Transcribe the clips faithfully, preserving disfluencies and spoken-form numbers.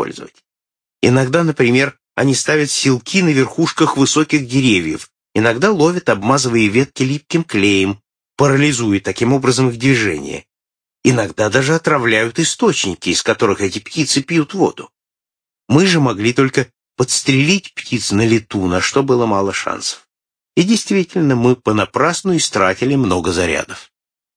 использовать. Иногда, например, они ставят селки на верхушках высоких деревьев, иногда ловят, обмазывая ветки липким клеем, парализуя таким образом их движение. Иногда даже отравляют источники, из которых эти птицы пьют воду. Мы же могли только подстрелить птиц на лету, на что было мало шансов. И действительно, мы понапрасну истратили много зарядов.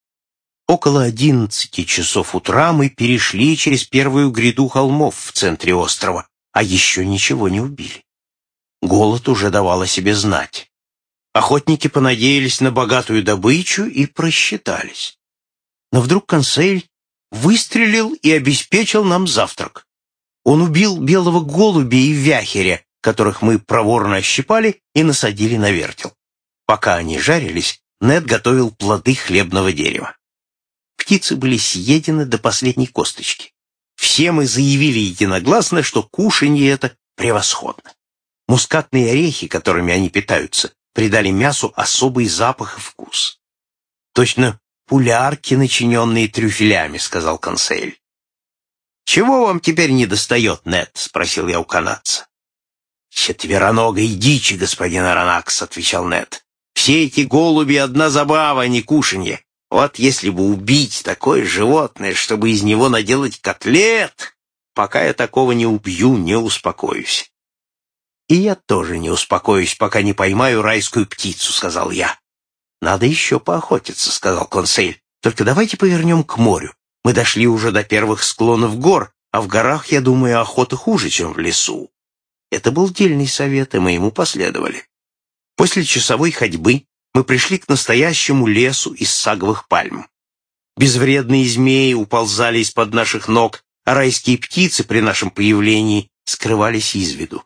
Около одиннадцати часов утра мы перешли через первую гряду холмов в центре острова, а еще ничего не убили. Голод уже давал о себе знать. Охотники понадеялись на богатую добычу и просчитались. Но вдруг Консель выстрелил и обеспечил нам завтрак. Он убил белого голубя и вяхеря, которых мы проворно ощипали и насадили на вертел. Пока они жарились, Нед готовил плоды хлебного дерева. Птицы были съедены до последней косточки. Все мы заявили единогласно, что кушанье это превосходно. Мускатные орехи, которыми они питаются, придали мясу особый запах и вкус. «Точно пулярки, начиненные трюфелями», — сказал Консель. «Чего вам теперь недостает, Нед?» — спросил я у канадца. «Четвероногой дичи, господин Аронакс», — отвечал Нед. «Все эти голуби — одна забава, а не кушанье. Вот если бы убить такое животное, чтобы из него наделать котлет, пока я такого не убью, не успокоюсь». «И я тоже не успокоюсь, пока не поймаю райскую птицу», — сказал я. «Надо еще поохотиться», — сказал Консель. «Только давайте повернем к морю. Мы дошли уже до первых склонов гор, а в горах, я думаю, охота хуже, чем в лесу». Это был дельный совет, и мы ему последовали. После часовой ходьбы мы пришли к настоящему лесу из саговых пальм. Безвредные змеи уползали из-под наших ног, а райские птицы при нашем появлении скрывались из виду.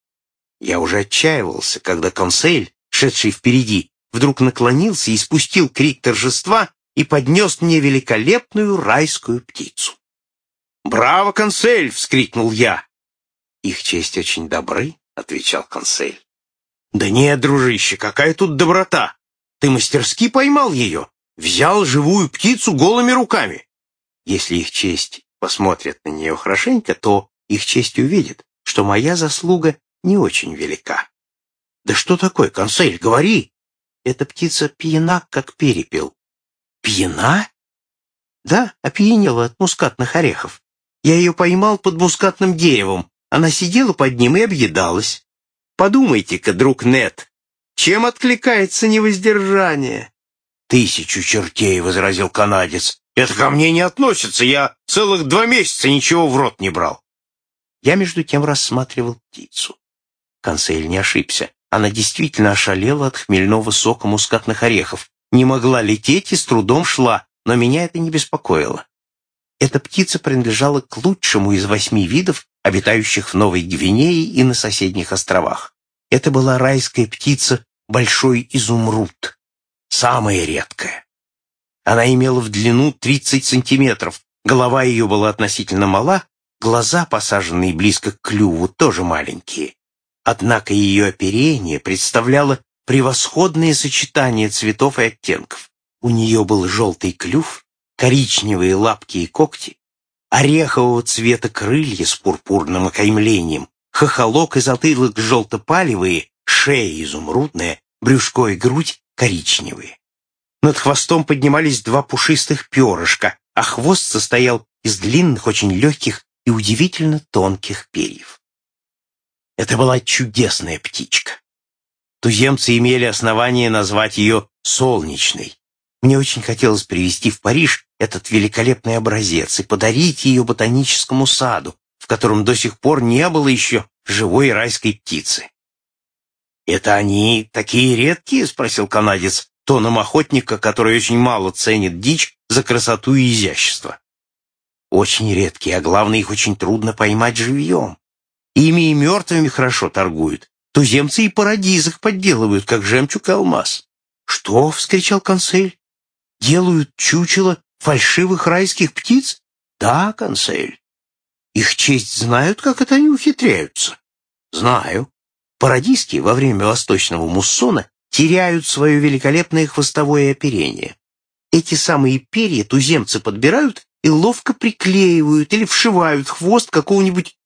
Я уже отчаивался, когда Консель, шедший впереди, вдруг наклонился и спустил крик торжества и поднес мне великолепную райскую птицу. «Браво, Консель!» — вскрикнул я. «Их честь очень добры», — отвечал Консель. «Да нет, дружище, какая тут доброта! Ты мастерски поймал ее, взял живую птицу голыми руками. Если их честь посмотрит на нее хорошенько, то их честь увидит, что моя заслуга не очень велика». «Да что такое, Консель, говори!» «Эта птица пьяна, как перепел». «Пьяна?» «Да, опьянела от мускатных орехов. Я ее поймал под мускатным деревом. Она сидела под ним и объедалась. Подумайте-ка, друг Нед, чем откликается невоздержание?» «Тысячу чертей», — возразил канадец. «Это ко мне не относится. Я целых два месяца ничего в рот не брал». Я, между тем, рассматривал птицу. Консель не ошибся. Она действительно ошалела от хмельного сока мускатных орехов, не могла лететь и с трудом шла, но меня это не беспокоило. Эта птица принадлежала к лучшему из восьми видов, обитающих в Новой Гвинее и на соседних островах. Это была райская птица большой изумруд, самая редкая. Она имела в длину тридцать сантиметров, голова ее была относительно мала, глаза, посаженные близко к клюву, тоже маленькие. Однако ее оперение представляло превосходное сочетание цветов и оттенков. У нее был желтый клюв, коричневые лапки и когти, орехового цвета крылья с пурпурным окаймлением, хохолок и затылок желто-палевые, шея изумрудная, брюшко и грудь коричневые. Над хвостом поднимались два пушистых перышка, а хвост состоял из длинных, очень легких и удивительно тонких перьев. Это была чудесная птичка. Туземцы имели основание назвать ее «солнечной». Мне очень хотелось привезти в Париж этот великолепный образец и подарить ее ботаническому саду, в котором до сих пор не было еще живой райской птицы. «Это они такие редкие?» — спросил канадец, тоном охотника, который очень мало ценит дичь за красоту и изящество. «Очень редкие, а главное, их очень трудно поймать живьем. Ими и мертвыми хорошо торгуют. Туземцы и парадиз их подделывают, как жемчуг и алмаз». «Что?» — вскричал Консель. «Делают чучело фальшивых райских птиц?» «Да, Консель. Их честь знают, как это они ухитряются?» «Знаю. Парадиски во время восточного муссона теряют свое великолепное хвостовое оперение. Эти самые перья туземцы подбирают и ловко приклеивают или вшивают в хвост какого-нибудь